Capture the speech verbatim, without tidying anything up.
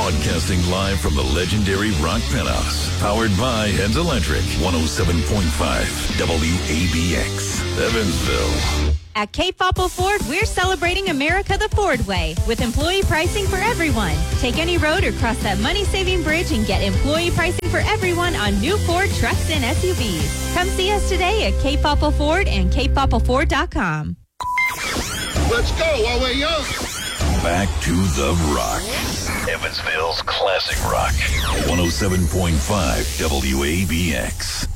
Broadcasting live from the legendary Rock Penthouse. Powered by Heads Electric. one oh seven point five W A B X. Evansville. At Cape Opal Ford, we're celebrating America the Ford way with employee pricing for everyone. Take any road or cross that money-saving bridge and get employee pricing for everyone on new Ford trucks and S U Vs. Come see us today at Cape Opal Ford and cape opal ford dot com. Let's go while we're young. Back to the Rock. Evansville's classic rock. one oh seven point five W A B X.